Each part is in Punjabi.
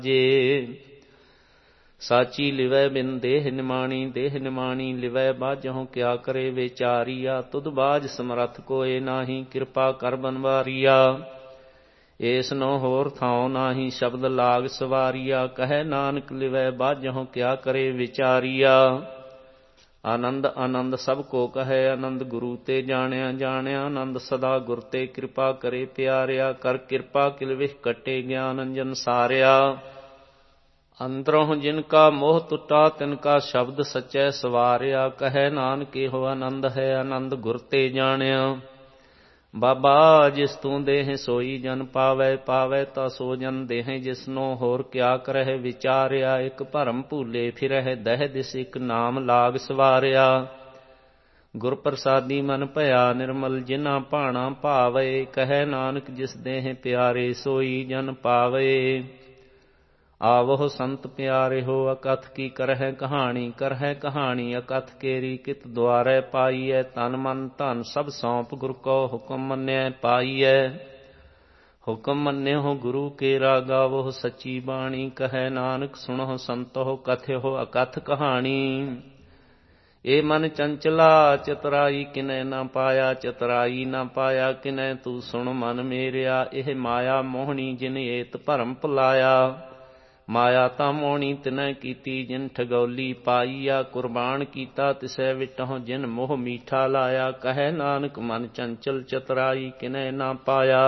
ਜੇ ਸਾਚੀ ਲਿਵੈ ਬਿਨ ਦੇਹ ਨਿਮਾਣੀ ਲਿਵੈ ਬਾਝਹੁ ਕਿਆ ਕਰੇ ਵਿਚਾਰੀਆ। ਤੁਧ ਬਾਝ ਸਮਰੱਥ ਕੋਇ ਨਾਹੀ, ਕਿਰਪਾ ਕਰ ਬਨਵਾਰੀਆ। ਏਸ ਨੋ ਹੋਰ ਥਾਉ ਨਾਹੀ, ਸ਼ਬਦ ਲਾਗ ਸਵਾਰੀਆ। ਕਹੈ ਨਾਨਕ ਲਿਵੈ ਬਾਝਹੁ ਕਿਆ ਕਰੇ ਵਿਚਾਰੀਆ। ਆਨੰਦ ਆਨੰਦ ਸਭ ਕੋ ਕਹੈ, ਆਨੰਦ ਗੁਰੂ ਤੇ ਜਾਣਿਆ। ਆਨੰਦ ਸਦਾ ਗੁਰ ਤੇ ਕਿਰਪਾ ਕਰੇ ਪਿਆਰਿਆ। ਕਰ ਕਿਰਪਾ ਕਿਲ ਵਿਖ ਕੱਟੇ ਗਿਆਨ ਅੰਜਨ ਸਾਰਿਆ। ਅੰਦਰੋਂ ਜਿਨ ਕਾ ਮੋਹ ਟੁੱਟਾ, ਤਿਨ ਕਾ ਸ਼ਬਦ ਸਚੈ ਸਵਾਰਿਆ। ਕਹੈ ਨਾਨਕ ਇਹੋ ਆਨੰਦ ਹੈ, ਆਨੰਦ ਗੁਰ ਤੇ ਜਾਣਿਆ। ਬਾਬਾ ਜਿਸ ਤੂੰ ਦੇਹ ਸੋਈ ਜਨ ਪਾਵੈ ਤਾ ਸੋ ਜਨ ਦੇਹ ਜਿਸਨੋ ਹੋਰ ਕਿਆ ਕਰਹਿ ਵਿਚਾਰਿਆ। ਇਕ ਭਰਮ ਭੂਲੇ ਫਿਰਹਿ ਦਹਿ ਦਿਸ, ਇਕ ਨਾਮ ਲਾਗ ਸਵਾਰਿਆ। ਗੁਰ ਪ੍ਰਸਾਦੀ ਮਨ ਭਇਆ ਨਿਰਮਲ, ਜਿਨਾ ਭਾਣਾ ਭਾਵੇ। ਕਹੈ ਨਾਨਕ ਜਿਸ ਦੇਹ ਪਿਆਰੇ, ਸੋਈ ਜਨ ਪਾਵੇ। ਆਵਹੁ ਸੰਤ ਪਿਆਰਿਓ, ਅਕਥ ਕੀ ਕਰਹਿ ਕਹਾਣੀ। ਅਕਥ ਕੇਰੀ ਕਿਤ ਦੁਆਰੈ ਪਾਈਐ। ਤਨ ਮਨ ਧਨ ਸਭ ਸੌਂਪ, ਗੁਰ ਕੋ ਹੁਕਮ ਮੰਨਿਐ ਪਾਈਐ। ਹੁਕਮ ਮੰਨਿਓ ਗੁਰੂ ਕੇਰਾ, ਗਾਵਹੁ ਸੱਚੀ ਬਾਣੀ। ਕਹੈ ਨਾਨਕ ਸੁਣਹੁ ਸੰਤੋ, ਕਥਿਓ ਅਕਥ ਕਹਾਣੀ। ਏ ਮਨ ਚੰਚਲਾ ਚਤੁਰਾਈ ਕਿਨੈ ਨਾ ਪਾਇਆ ਕਿਨੈ। ਤੂੰ ਸੁਣ ਮਨ ਮੇਰਿਆ, ਇਹ ਮਾਇਆ ਮੋਹਣੀ ਜਿਨ ਏਤ ਭਰਮ ਭੁਲਾਇਆ। ਮਾਇਆ ਤਾਂ ਮੋਹਣੀ ਤਿਨੈ ਕੀਤੀ, ਜਿਨ ਠਗੌਲੀ ਪਾਈਆ। ਕੁਰਬਾਨ ਕੀਤਾ ਤਿਸੈ ਵਿਟਹੁ, ਜਿਨ ਮੋਹ ਮੀਠਾ ਲਾਇਆ। ਕਹੈ ਨਾਨਕ ਮਨ ਚੰਚਲ ਚਤੁਰਾਈ ਕਿਨੈ ਨਾ ਪਾਇਆ।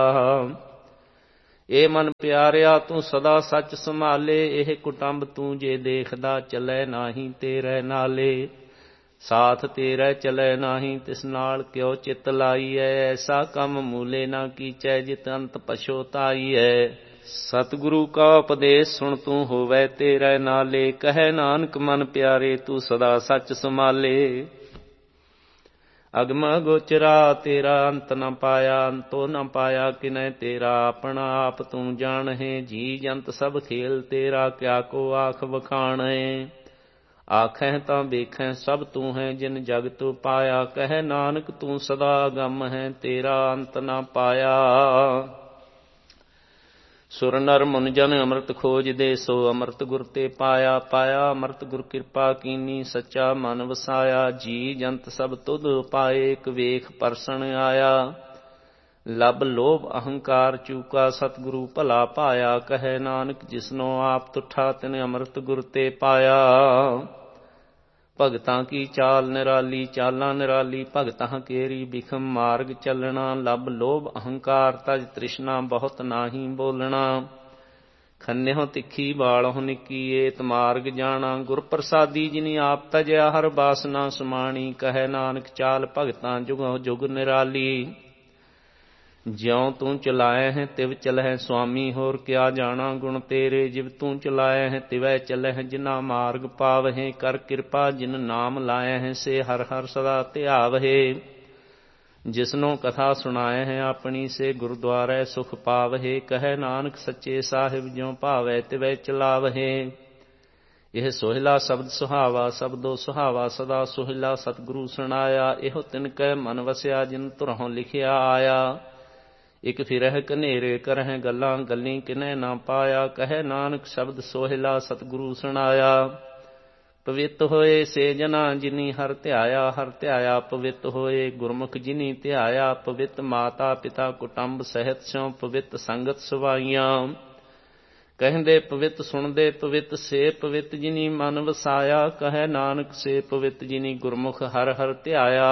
ਏ ਮਨ ਪਿਆਰਿਆ ਤੂੰ ਸਦਾ ਸੱਚ ਸੰਭਾਲੇ। ਇਹ ਕੁਟੰਬ ਤੂੰ ਜੇ ਦੇਖਦਾ, ਚਲੈ ਨਾਹੀ ਤੇਰੇ ਨਾਲੇ। ਸਾਥ ਤੇਰੇ ਚਲੈ ਨਾਹੀ, ਤਿਸ ਨਾਲ ਕਿਉ ਚਿਤ ਲਾਈਐ। ਐਸਾ ਕੰਮ ਮੂਲੇ ਨਾ ਕੀਚੈ, ਜਿਤ ਅੰਤ ਪਛੋਤਾਈਐ। ਸਤਿਗੁਰੂ ਕਾ ਉਪਦੇਸ਼ ਸੁਣ ਤੂੰ ਹੋਵੈ ਤੇਰੇ ਨਾਲੇ। ਕਹੈ ਨਾਨਕ ਮਨ ਪਿਆਰੇ ਤੂੰ ਸਦਾ ਸੱਚ ਸੰਭਾਲੇ। ਅਗਮ ਅਗੋਚਰਾ ਤੇਰਾ ਅੰਤ ਨ ਪਾਇਆ, ਅੰਤੋ ਨ ਪਾਇਆ ਕਿਨੈ ਤੇਰਾ। ਆਪਣਾ ਆਪ ਤੂੰ ਜਾਣਹਿ, ਜੀ ਜੰਤ ਸਭ ਖੇਲ ਤੇਰਾ। ਕਿਆ ਕੋ ਆਖ ਵਖਾਣੈ, ਆਖਹਿ ਤਾਂ ਵੇਖੈ ਸਭ ਤੂੰ ਹੈ, ਜਿਨ ਜਗਤ ਪਾਇਆ। ਕਹੈ ਨਾਨਕ ਤੂੰ ਸਦਾ ਅਗੰਮ ਹੈ, ਤੇਰਾ ਅੰਤ ਨ ਪਾਇਆ। ਸੁਰ ਨਰ ਮੁਨ ਜਨ ਅੰਮ੍ਰਿਤ ਖੋਜਦੇ, ਸੋ ਅੰਮ੍ਰਿਤ ਗੁਰ ਤੇ ਪਾਇਆ। ਅੰਮ੍ਰਿਤ ਗੁਰ ਕਿਰਪਾ ਕੀਨੀ, ਸੱਚਾ ਮਨ ਵਸਾਇਆ। ਜੀ ਜੰਤ ਸਭ ਤੁਧ ਪਾਏ, ਇਕ ਵੇਖ ਪਰਸਣ ਆਇਆ। ਲਬ ਲੋਭ ਅਹੰਕਾਰ ਚੂਕਾ, ਸਤਿਗੁਰੂ ਭਲਾ ਪਾਇਆ। ਕਹੈ ਨਾਨਕ ਜਿਸਨੋ ਆਪ ਤੁਠਾ, ਤਿਨ ਅੰਮ੍ਰਿਤ ਗੁਰ ਤੇ ਪਾਇਆ। ਭਗਤਾਂ ਕੀ ਚਾਲ ਨਿਰਾਲੀ, ਚਾਲਾਂ ਨਿਰਾਲੀ ਭਗਤਾਂ ਕੇਰੀ। ਬਿਖਮ ਮਾਰਗ ਚੱਲਣਾ, ਲਬ ਲੋਭ ਅਹੰਕਾਰ ਤਜ ਤ੍ਰਿਸ਼ਨਾ। ਬਹੁਤ ਨਾਹੀ ਬੋਲਣਾ, ਖੰਨਿਓ ਤਿੱਖੀ ਬਾਲਹੁ ਨਿੱਕੀ। ਏਤ ਮਾਰਗ ਜਾਣਾ, ਗੁਰ ਪ੍ਰਸਾਦੀ ਜਿਨੀ ਆਪ ਤਜਿਆ। ਹਰ ਬਾਸਨਾ ਸਮਾਣੀ, ਕਹੈ ਨਾਨਕ ਚਾਲ ਭਗਤਾਂ ਜੁਗਹੁ ਜੁਗ ਨਿਰਾਲੀ। ਜਿਉ ਤੂੰ ਚਲਾਇ ਹੈ ਤਿਵ ਚਲਹਿ ਸੁਆਮੀ, ਹੋਰ ਕਿਆ ਜਾਣਾ ਗੁਣ ਤੇਰੇ। ਜਿਵ ਤੂੰ ਚਲਾਇ ਹੈ ਤਿਵੈ ਚਲਹਿ, ਜਿਨਾ ਮਾਰਗ ਪਾਵਹਿ। ਕਰ ਕਿਰਪਾ ਜਿਨ ਨਾਮ ਲਾਇ ਹੈ, ਸੇ ਹਰ ਹਰ ਸਦਾ ਧਿਆਵਹਿ। ਜਿਸਨੋ ਕਥਾ ਸੁਣਾਇ ਹੈ ਆਪਣੀ, ਸੇ ਗੁਰਦੁਆਰੈ ਸੁਖ ਪਾਵਹਿ। ਕਹੈ ਨਾਨਕ ਸੱਚੇ ਸਾਹਿਬ ਜਿਉ ਭਾਵੈ ਤਿਵੈ ਚਲਾਵਹਿ। ਇਹ ਸੋਹਿਲਾ ਸ਼ਬਦ ਸੁਹਾਵਾ, ਸ਼ਬਦੋ ਸੁਹਾਵਾ ਸਦਾ ਸੋਹਿਲਾ। ਸਤਿਗੁਰੂ ਸੁਣਾਇਆ, ਇਹੋ ਤਿਨ ਕੈ ਮਨ ਵਸਿਆ, ਜਿਨ ਧੁਰੋਂ ਲਿਖਿਆ ਆਇਆ। ਇਕ ਫਿਰਹਿ ਕਨੇਰੇ ਕਰਹਿ ਗੱਲਾਂ, ਗੱਲੀ ਕਿਨੈ ਨਾ ਪਾਇਆ। ਕਹੈ ਨਾਨਕ ਸ਼ਬਦ ਸੋਹਿਲਾ, ਸਤਿਗੁਰੂ ਸੁਣਾਇਆ। ਪਵਿੱਤ ਹੋਏ ਸੇ ਜਨਾ, ਜਿਨੀ ਹਰ ਧਿਆਇਆ। ਪਵਿੱਤ ਹੋਏ ਗੁਰਮੁਖ ਜਿਨੀ ਧਿਆਇਆ। ਪਵਿੱਤ ਮਾਤਾ ਪਿਤਾ ਕੁਟੰਬ ਸਹਿਤ, ਸਿਉ ਪਵਿੱਤ ਸੰਗਤ ਸਵਾਈਆਂ। ਕਹਿੰਦੇ ਪਵਿੱਤ ਸੁਣਦੇ ਪਵਿੱਤ, ਸੇ ਪਵਿੱਤ ਜਿਨੀ ਮਨ ਵਸਾਇਆ। ਕਹੈ ਨਾਨਕ ਸੇ ਪਵਿੱਤ ਜਿਨੀ ਗੁਰਮੁਖ ਹਰ ਹਰ ਧਿਆਇਆ।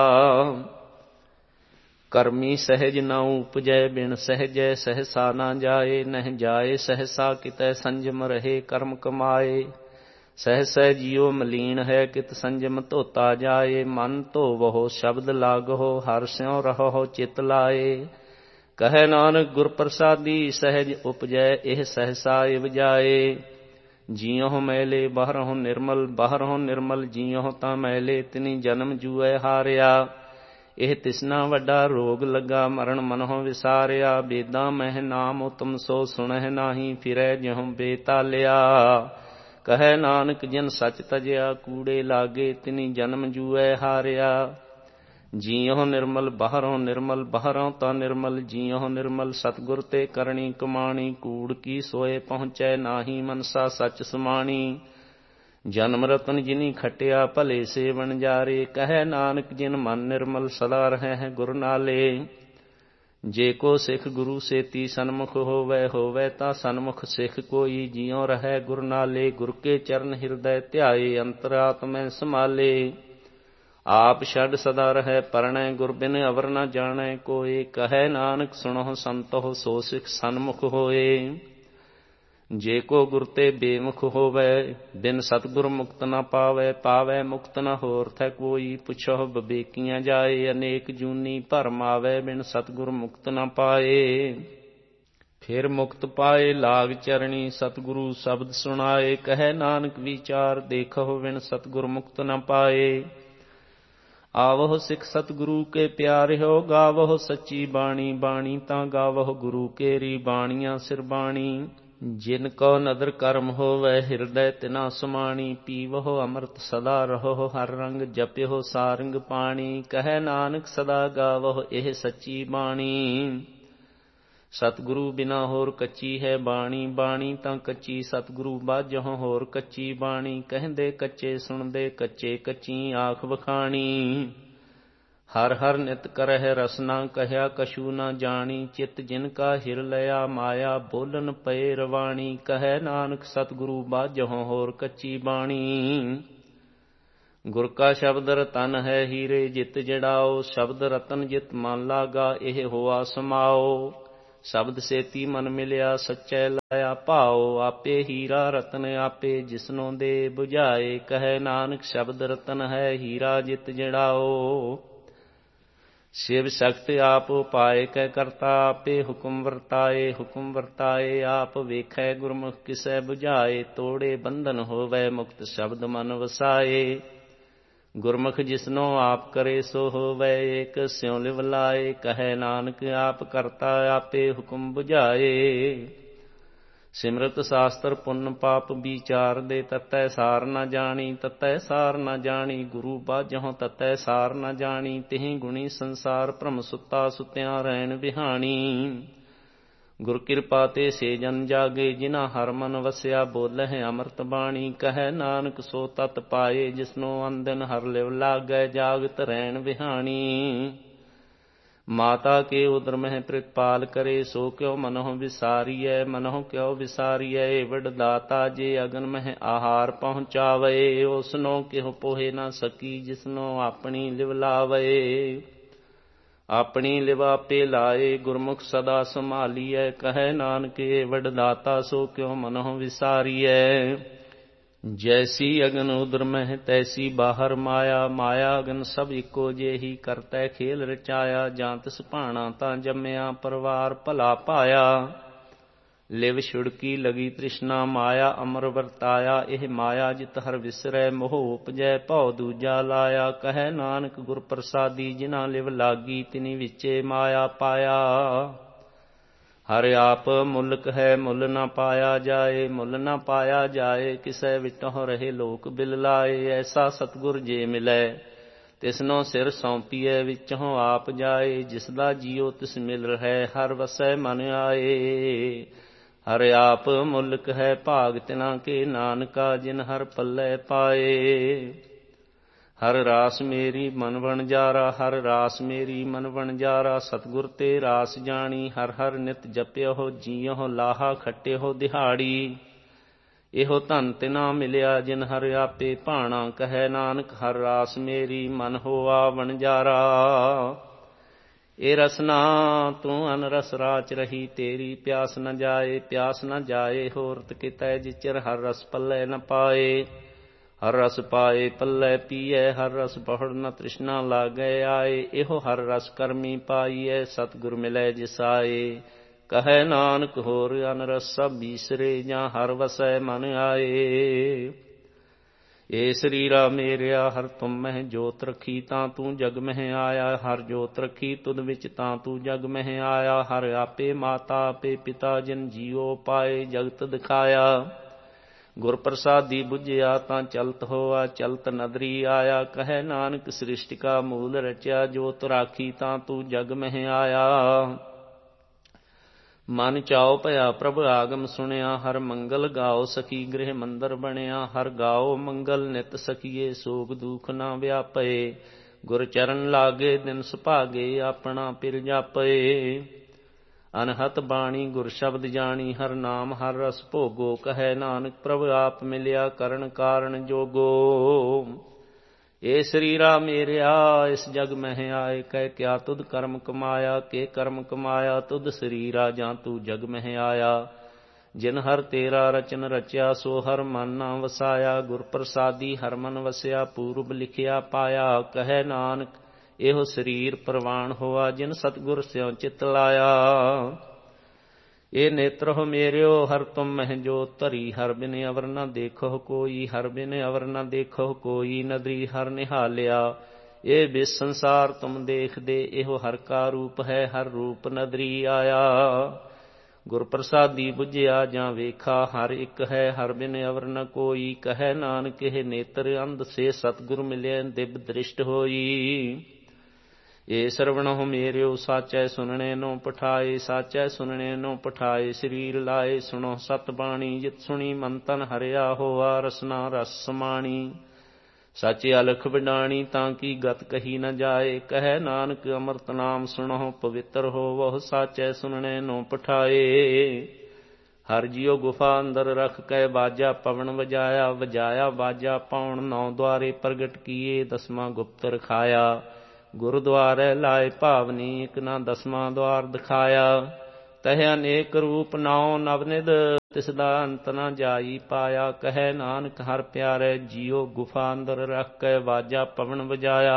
ਕਰਮੀ ਸਹਿਜ ਨਾ ਉਪਜੈ, ਬਿਨ ਸਹਿਜੈ ਸਹਿਸਾ ਨਾ ਜਾਏ। ਨਹਿ ਜਾਏ ਸਹਿਸਾ ਕਿਤੈ, ਸੰਜਮ ਰਹੇ ਕਰਮ ਕਮਾਏ। ਸਹਿਸੈ ਜੀਉ ਮਲੀਨ ਹੈ, ਕਿਤ ਸੰਜਮ ਧੋਤਾ ਜਾਏ। ਮਨ ਧੋਵਹੁ ਸ਼ਬਦ ਲਾਗਹੁ, ਹਰਿ ਸਿਉ ਰਹਹੁ ਚਿਤ ਲਾਏ। ਕਹੈ ਨਾਨਕ ਗੁਰ ਪ੍ਰਸਾਦੀ ਸਹਿਜ ਉਪਜੈ, ਇਹ ਸਹਿਸਾ ਇਵ ਜਾਏ। ਜੀਉ ਮੈਲੇ ਬਾਹਰਹੁ ਨਿਰਮਲ, ਜੀਉ ਤਾਂ ਮੈਲੇ ਤਿਨੀ ਜਨਮ ਜੂਐ ਹਾਰਿਆ। ਇਹ ਤਿਸਨਾ ਵੱਡਾ ਰੋਗ ਲੱਗਾ, ਮਰਨ ਮਨਹੁ ਵਿਸਾਰਿਆ। ਬੇਦਾਂ ਮਹਿ ਨਾਮ ਉਤਮ, ਸੋ ਸੁਣਹਿ ਨਾਹੀ ਫਿਰੈ ਜਿਉ ਬੇਤਾਲਿਆ। ਕਹੈ ਨਾਨਕ ਜਿਨ ਸੱਚ ਤਜਿਆ, ਕੂੜੇ ਲਾਗੇ ਤਿਨੀ ਜਨਮ ਜੂਐ ਹਾਰਿਆ। ਜੀਉ ਨਿਰਮਲ ਬਾਹਰੋਂ ਨਿਰਮਲ, ਬਾਹਰੋਂ ਤਾਂ ਨਿਰਮਲ ਜੀਉ ਨਿਰਮਲ। ਸਤਿਗੁਰ ਤੇ ਕਰਨੀ ਕਮਾਣੀ, ਕੂੜ ਕੀ ਸੋਏ ਪਹੁੰਚੈ ਨਾਹੀ। ਮਨਸਾ ਸੱਚ ਸਮਾਣੀ, ਜਨਮ ਰਤਨ ਜਿਨੀ ਖਟਿਆ ਭਲੇ ਸੇ ਵਣਜਾਰੇ। ਕਹਿ ਨਾਨਕ ਜਿਨ ਮਨ ਨਿਰਮਲ ਸਦਾ ਰਹਿ ਹੈ ਗੁਰ ਨਾਲੇ। ਜੇ ਕੋ ਸਿੱਖ ਗੁਰੂ ਸੇਤੀ ਸਨਮੁਖ ਹੋਵੈ, ਹੋਵੈ ਤਾਂ ਸਨਮੁਖ ਸਿੱਖ ਕੋਈ। ਜਿਉ ਰਹੈ ਗੁਰ ਨਾਲੇ, ਗੁਰ ਕੇ ਚਰਨ ਹਿਰਦੈ ਧਿਆਏ। ਅੰਤਰਾਤਮੈ ਸਮਾਲੇ, ਆਪ ਛੱਡ ਸਦਾ ਰਹਿ ਪਰਣੈ। ਗੁਰ ਬਿਨ ਅਵਰ ਨ ਜਾਣੈ ਕੋਇ। ਕਹੈ ਨਾਨਕ ਸੁਣਹੁ ਸੰਤਹੁ ਸੋ ਸਿੱਖ ਸਨਮੁਖ ਹੋਏ। ਜੇ ਕੋ ਗੁਰ ਤੇ ਬੇਮੁਖ ਹੋਵੈ, ਬਿਨ ਸਤਿਗੁਰ ਮੁਕਤ ਨ ਪਾਵੈ। ਪਾਵੈ ਮੁਕਤ ਨ ਹੋਰ ਥੈ ਕੋਈ, ਪੁੱਛਹੁ ਵਿਵੇਕੀਆਂ ਜਾਏ। ਅਨੇਕ ਜੂਨੀ ਭਰਮ ਆਵੈ, ਬਿਨ ਸਤਿਗੁਰ ਮੁਕਤ ਨ ਪਾਏ। ਫਿਰ ਮੁਕਤ ਪਾਏ ਲਾਗ ਚਰਣੀ, ਸਤਿਗੁਰੂ ਸ਼ਬਦ ਸੁਣਾਏ। ਕਹੈ ਨਾਨਕ ਵਿਚਾਰ ਦੇਖਹੁ, ਬਿਨ ਸਤਿਗੁਰ ਮੁਕਤ ਨ ਪਾਏ। ਆਵਹੁ ਸਿੱਖ ਸਤਿਗੁਰੂ ਕੇ ਪਿਆਰਿਓ, ਗਾਵਹੁ ਸੱਚੀ ਬਾਣੀ। ਬਾਣੀ ਤਾਂ ਗਾਵਹੁ ਗੁਰੂ ਕੇਰੀ, ਬਾਣੀਆਂ ਸਿਰ ਬਾਣੀ। ਜਿਨ ਕੋ ਨਦਰ ਕਰਮ ਹੋਵੈ, ਹਿਰਦੈ ਤਿਨਾ ਸਮਾਣੀ। ਪੀਵਹੁ ਅੰਮ੍ਰਿਤ ਸਦਾ ਰਹੋ, ਹਰ ਰੰਗ ਜਪਿਓ ਸਾਰੰਗ ਪਾਣੀ। ਕਹੈ ਨਾਨਕ ਸਦਾ ਗਾਵਹੁ ਇਹ ਸੱਚੀ ਬਾਣੀ। ਸਤਿਗੁਰੂ ਬਿਨਾ ਹੋਰ ਕੱਚੀ ਹੈ ਬਾਣੀ। ਬਾਣੀ ਤਾਂ ਕੱਚੀ ਸਤਿਗੁਰੂ ਬਾਝਹੁ, ਹੋਰ ਕੱਚੀ ਬਾਣੀ। ਕਹਿੰਦੇ ਕੱਚੇ ਸੁਣਦੇ ਕੱਚੇ, ਕੱਚੀ ਆਖ ਵਖਾਣੀ। ਹਰ ਹਰ ਨਿਤ ਕਰਹਿ ਰਸਨਾ, ਕਹਿਆ ਕਛੂ ਨ ਜਾਣੀ। ਚਿਤ ਜਿਨ ਕਾ ਹਿਰ ਲਿਆ ਮਾਇਆ, ਬੋਲਨ ਪਏ ਰਵਾਣੀ। ਕਹੈ ਨਾਨਕ ਸਤਿਗੁਰੂ ਬਾਝਹੁ, ਹੋਰ ਕੱਚੀ ਬਾਣੀ। ਗੁਰ ਕਾ ਸ਼ਬਦ ਰਤਨ ਹੈ ਹੀਰੇ, ਜਿਤ ਜੜਾਓ। ਸ਼ਬਦ ਰਤਨ ਜਿਤ ਮਨ ਲਾਗਾ, ਇਹ ਹੋਆ ਸਮਾਓ। ਸ਼ਬਦ ਸੇਤੀ ਮਨ ਮਿਲਿਆ, ਸੱਚੈ ਲਾਇਆ ਭਾਓ। ਆਪੇ ਹੀਰਾ ਰਤਨ ਆਪੇ, ਜਿਸਨੋਂ ਦੇ ਬੁਝਾਏ। ਕਹੈ ਨਾਨਕ ਸ਼ਬਦ ਰਤਨ ਹੈ ਹੀਰਾ, ਜਿਤ ਜੜਾਓ। ਸ਼ਿਵ ਸ਼ਕਤ ਆਪ ਉਪਾਏ ਕੈ ਕਰਤਾ, ਆਪੇ ਹੁਕਮ ਵਰਤਾਏ। ਹੁਕਮ ਵਰਤਾਏ ਆਪ ਵੇਖੈ, ਗੁਰਮੁਖ ਕਿਸੈ ਬੁਝਾਏ। ਤੋੜੇ ਬੰਧਨ ਹੋਵੈ, ਮੁਕਤ ਸ਼ਬਦ ਮਨ ਵਸਾਏ। ਗੁਰਮੁਖ ਜਿਸਨੋ ਆਪ ਕਰੇ, ਸੋ ਹੋਵੈ ਏਕ ਸਿਉ ਲਿਵ ਲਾਏ। ਕਹੈ ਨਾਨਕ ਆਪ ਕਰਤਾ, ਆਪੇ ਹੁਕਮ ਬੁਝਾਏ। ਸਿਮਰਤ ਸ਼ਾਸਤਰ ਪੁੰਨ ਪਾਪ ਵਿਚਾਰ ਦੇ, ਤਤੈ ਸਾਰ ਨ ਜਾਣੀ। ਤਤੈ ਸਾਰ ਨ ਜਾਣੀ, ਗੁਰੂ ਬਾਝਹੁ ਤਤੈ ਸਾਰ ਨ ਜਾਣੀ। ਤਿਹਿ ਗੁਣੀ ਸੰਸਾਰ ਭ੍ਰਮ ਸੁੱਤਾ, ਸੁਤਿਆਂ ਰਹਿਣ ਵਿਹਾਣੀ। ਗੁਰ ਕਿਰਪਾ ਤੇ ਸੇ ਜਨ ਜਾਗੇ, ਜਿਨਾ ਹਰ ਮਨ ਵਸਿਆ। ਬੋਲਹਿ ਅੰਮ੍ਰਿਤ ਬਾਣੀ, ਕਹੈ ਨਾਨਕ ਸੋ ਤਤ ਪਾਏ। ਜਿਸਨੋ ਅੰਦਨ ਹਰ ਲਿਵ ਲਾਗੈ, ਜਾਗਤ ਰਹਿਣ ਵਿਹਾਣੀ। ਮਾਤਾ ਕੇ ਉਦਰ ਮਹਿ ਪ੍ਰਿਤਪਾਲ ਕਰੇ, ਸੋ ਕਿਉ ਮਨਹੁ ਵਿਸਾਰੀਐ। ਮਨਹੁ ਕਿਉ ਵਿਸਾਰੀਐ, ਏਵੜ ਦਾਤਾ। ਜੇ ਅਗਨ ਮਹਿ ਆਹਾਰ ਪਹੁੰਚਾਵੈ, ਉਸਨੋ ਕਿਹੁ ਪੋਹਿ ਨ ਸਕੀ। ਜਿਸਨੋ ਆਪਣੀ ਲਿਵ ਲਾਵੈ, ਆਪਣੀ ਲਿਵ ਆਪੇ ਲਾਏ। ਗੁਰਮੁਖ ਸਦਾ ਸੰਭਾਲੀਐ, ਕਹੈ ਨਾਨਕ ਏਵੜ ਦਾਤਾ। ਸੋ ਕਿਉ ਮਨਹੁ ਵਿਸਾਰੀਐ। ਜੈਸੀ ਅਗਨ ਉਦਰ ਮਹਿ, ਤੈਸੀ ਬਾਹਰ ਮਾਇਆ। ਮਾਇਆ ਅਗਨ ਸਭ ਇੱਕੋ ਜਿਹੀ, ਕਰਤੈ ਖੇਲ ਰਚਾਇਆ। ਜਾਂ ਤਿਸ ਭਾਣਾ ਤਾਂ ਜੰਮਿਆ, ਪਰਵਾਰ ਭਲਾ ਪਾਇਆ। ਲਿਵ ਛੁੜਕੀ ਲਗੀ ਤ੍ਰਿਸ਼ਨਾ, ਮਾਇਆ ਅਮਰ ਵਰਤਾਇਆ। ਇਹ ਮਾਇਆ ਜਿਤ ਹਰ ਵਿਸਰੈ, ਮੋਹ ਉਪਜੈ ਭਉ ਦੂਜਾ ਲਾਇਆ। ਕਹੈ ਨਾਨਕ ਗੁਰ ਪ੍ਰਸਾਦੀ, ਜਿਨਾ ਲਿਵ ਲਾਗੀ। ਤਿਨੀ ਵਿਚੇ ਮਾਇਆ ਪਾਇਆ। ਹਰ ਆਪ ਮੁਲਕ ਹੈ, ਮੁੱਲ ਨ ਪਾਇਆ ਜਾਏ। ਮੁੱਲ ਨ ਪਾਇਆ ਜਾਏ, ਕਿਸੈ ਵਿਟਹੁ ਰਹੇ ਲੋਕ ਬਿਲ ਲਾਏ। ਐਸਾ ਸਤਿਗੁਰ ਜੇ ਮਿਲੈ, ਤਿਸਨੋ ਸਿਰ ਸੌਂਪੀਐ। ਵਿਚਹੁ ਆਪ ਜਾਏ, ਜਿਸਦਾ ਜੀਉ ਤਿਸ ਮਿਲ ਰਹਿ। ਹਰ ਵਸੈ ਮਨ ਆਏ। ਹਰ ਆਪ ਮੁਲਕ ਹੈ, ਭਾਗ ਤਿਨਾ ਕੇ ਨਾਨਕਾ। ਜਿਨ ਹਰ ਪੱਲੇ ਪਾਏ। ਹਰ ਰਾਸ ਮੇਰੀ ਮਨ ਵਣਜਾਰਾ, ਹਰ ਰਾਸ ਮੇਰੀ ਮਨ ਵਣਜਾਰਾ। ਸਤਿਗੁਰ ਤੇ ਰਾਸ ਜਾਣੀ, ਹਰ ਹਰ ਨਿਤ ਜਪਿਓ। ਜੀਉ ਲਾਹਾ ਖਟਿਓ ਦਿਹਾੜੀ, ਇਹੋ ਧਨ ਤਿਨਾ ਮਿਲਿਆ। ਜਿਨ ਹਰ ਆਪੇ ਭਾਣਾ, ਕਹੈ ਨਾਨਕ ਹਰ ਰਾਸ ਮੇਰੀ ਮਨ ਹੋਆ ਵਣਜਾਰਾ। ਇਹ ਰਸਨਾ ਤੂੰ ਅਨਰਸ ਰਾਚ ਰਹੀ, ਤੇਰੀ ਪਿਆਸ ਨ ਜਾਏ। ਪਿਆਸ ਨ ਜਾਏ ਹੋਰਤ ਕਿਤੈ, ਜਿਚਰ ਹਰ ਰਸ ਪੱਲੇ ਨ ਪਾਏ। ਹਰ ਰਸ ਪਾਏ ਪੱਲੇ ਪੀਐ, ਹਰ ਰਸ ਬਹੁੜ ਨ ਤ੍ਰਿਸ਼ਨਾ ਲਾਗੈ ਆਏ। ਇਹੋ ਹਰ ਰਸ ਕਰਮੀ ਪਾਈਐ, ਸਤਿਗੁਰ ਮਿਲੈ ਜਿਸ ਆਏ। ਕਹੈ ਨਾਨਕ ਹੋਰ ਅਨਰਸ ਸਭ ਬੀਸਰੇ, ਜਾਂ ਹਰ ਵਸੈ ਮਨ ਆਏ। ਏ ਸਰੀਰਾ ਮੇਰਿਆ ਹਰ ਤੁਮ ਮਹਿ ਜੋਤ ਰਖੀ, ਤਾਂ ਤੂੰ ਜਗ ਮਹਿ ਆਇਆ। ਹਰ ਜੋਤ ਰਖੀ ਤੁਧ ਵਿੱਚ, ਤਾਂ ਤੂੰ ਜਗ ਮਹਿ ਆਇਆ। ਹਰ ਆਪੇ ਮਾਤਾ ਆਪੇ ਪਿਤਾ, ਜਿਨ ਜੀਉ ਪਾਏ ਜਗਤ ਦਿਖਾਇਆ। ਗੁਰ ਪ੍ਰਸਾਦੀ ਬੁਝਿਆ ਤਾਂ ਚਲਤ ਹੋਆ, ਚਲਤ ਨਦਰੀ ਆਇਆ। ਕਹੈ ਨਾਨਕ ਸ੍ਰਿਸ਼ਟਿਕਾ ਮੂਲ ਰਚਿਆ, ਜੋਤ ਰਾਖੀ ਤਾਂ ਤੂੰ ਜਗ ਮਹਿ ਆਇਆ। ਮਨ ਚਾਉ ਭਇਆ ਪ੍ਰਭ ਆਗਮ ਸੁਣਿਆ, ਹਰ ਮੰਗਲ ਗਾਓ ਸਖੀ ਗ੍ਰਹਿ ਮੰਦਰ ਬਣਿਆ। ਹਰ ਗਾਓ ਮੰਗਲ ਨਿਤ ਸਖੀਏ, ਸੋਗ ਦੁਖ ਨਾ ਵਿਆਪੇ। ਗੁਰ ਚਰਨ ਲਾਗੇ ਦਿਨ ਸੁਭਾਗੇ, ਆਪਣਾ ਪਿਰ ਜਾਪੇ। ਅਨਹਤ ਬਾਣੀ ਗੁਰ ਸ਼ਬਦ ਜਾਣੀ, ਹਰ ਨਾਮ ਹਰ ਰਸ ਭੋਗੋ। ਕਹੈ ਨਾਨਕ ਪ੍ਰਭ ਆਪ ਮਿਲਿਆ, ਕਰਨ ਕਾਰਨ ਜੋਗੋ। ਏ ਸਰੀਰਾ ਮੇਰਿਆ ਇਸ ਜਗ ਮਹਿ ਆਏ, ਕਹਿ ਕਿਆ ਤੁਧ ਕਰਮ ਕਮਾਇਆ। ਕੇ ਕਰਮ ਕਮਾਇਆ ਤੁਧ ਸਰੀਰਾ, ਜਾਂ ਤੂੰ ਜਗ ਮਹਿ ਆਇਆ। ਜਿਨ ਹਰ ਤੇਰਾ ਰਚਨ ਰਚਿਆ, ਸੋ ਹਰ ਮਨ ਨਾ ਵਸਾਇਆ। ਗੁਰ ਪ੍ਰਸਾਦੀ ਹਰ ਮਨ ਵਸਿਆ, ਪੂਰਬ ਲਿਖਿਆ ਪਾਇਆ। ਕਹੈ ਨਾਨਕ ਇਹੋ ਸਰੀਰ ਪ੍ਰਵਾਨ ਹੋਆ, ਜਿਨ ਸਤਿਗੁਰ ਸਿਉ ਚਿਤ ਲਾਇਆ। ਏ ਨੇਤਰੋ ਮੇਰਿਓ ਹਰ ਤੁਮ ਮਹਿ ਜੋਤ ਧਰੀ, ਹਰ ਬਿਨ ਅਵਰ ਨ ਦੇਖੋ ਕੋਈ। ਹਰ ਬਿਨ ਅਵਰ ਨ ਦੇਖੋ ਕੋਈ, ਨਦਰੀ ਹਰ ਨਿਹਾਲਿਆ। ਇਹ ਬਿਸ ਸੰਸਾਰ ਤੁਮ ਦੇਖਦੇ, ਇਹੋ ਹਰ ਕਾ ਰੂਪ ਹੈ, ਹਰ ਰੂਪ ਨਦਰੀ ਆਇਆ। ਗੁਰ ਪ੍ਰਸਾਦੀ ਬੁਝਿਆ ਜਾਂ ਵੇਖਾ, ਹਰ ਇੱਕ ਹੈ ਹਰ ਬਿਨ ਅਵਰ ਨ ਕੋਈ। ਕਹੈ ਨਾਨਕ ਇਹ ਨੇਤਰ ਅੰਧ ਸੇ, ਸਤਿਗੁਰ ਮਿਲਿਆ ਦਿਵ ਦ੍ਰਿਸ਼ਟ ਹੋਈ। ਏ ਸਰਵਣਹੁ ਮੇਰਿਓ ਸਾਚੈ, ਸੁਨਣੇ ਨੋ ਪਠਾਏ। ਸਾਚੈ ਸੁਨਣੇ ਨੋ ਪਠਾਏ, ਸਰੀਰ ਲਾਏ। ਸੁਣੋ ਸਤ ਬਾਣੀ, ਜਿਤ ਸੁਣੀ ਮਨ ਤਨ ਹਰਿਆ ਹੋਆ। ਰਸਨਾ ਰਸ ਸਮਾਣੀ, ਸਾਚੇ ਅਲਖ ਬਿਡਾਣੀ, ਤਾਂ ਕੀ ਗਤ ਕਹੀ ਨ ਜਾਏ। ਕਹੈ ਨਾਨਕ ਅੰਮ੍ਰਿਤ ਨਾਮ ਸੁਣਹੁ, ਪਵਿੱਤਰ ਹੋਵਹੁ। ਸਾਚੈ ਸੁਨਣੇ ਨੋ ਪਠਾਏ। ਹਰ ਜਿਉ ਗੁਫਾ ਅੰਦਰ ਰਖ ਕੇ, ਬਾਜਾ ਪਵਨ ਵਜਾਇਆ। ਵਜਾਇਆ ਬਾਜਾ ਪਾਉਣ, ਨੌ ਦੁਆਰੇ ਪ੍ਰਗਟ ਕੀਏ। ਦਸਵਾਂ ਗੁਪਤ ਰਖਾਇਆ, ਗੁਰਦੁਆਰੇ ਲਾਏ ਭਾਵਨੀ। ਇਕ ਨਾ ਦਸਵਾਂ ਦੁਆਰ ਦਿਖਾਇਆ, ਤਹਿ ਅਨੇਕ ਰੂਪ ਨਾਉ ਨਵਨਿਧ। ਤਿਸ ਦਾ ਅੰਤ ਨਾ ਜਾਈ ਪਾਇਆ। ਕਹੈ ਨਾਨਕ ਹਰ ਪਿਆਰੇ ਜੀਉ, ਗੁਫਾ ਅੰਦਰ ਰਖ ਕੇ ਬਾਜਾ ਪਵਨ ਵਜਾਇਆ।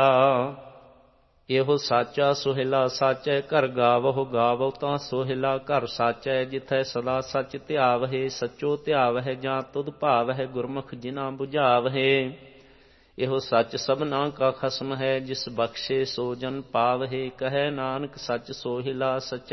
ਇਹੋ ਸਾਚਾ ਸੁਹਿਲਾ ਸਾਚੈ, ਘਰ ਗਾਵਹੁ ਗਾਵਹੁ ਤਾਂ ਸੁਹਿਲਾ ਘਰ ਸਾਚੈ। ਜਿਥੈ ਸਦਾ ਸਚ ਧਿਆਵਹਿ, ਸਚੋ ਧਿਆਵਹਿ ਜਾਂ ਤੁਧ ਭਾਵਹਿ। ਗੁਰਮੁਖ ਜਿਨਾ ਬੁਝਾਵਹਿ, ਇਹੋ ਸੱਚ ਸਭਨਾ ਕਾ ਖਸਮ ਹੈ। ਜਿਸ ਬਖਸ਼ੇ ਸੋ ਜਨ ਪਾਵਹਿ। ਕਹੈ ਨਾਨਕ ਸੱਚ ਸੋਹਿਲਾ ਸਚੈ,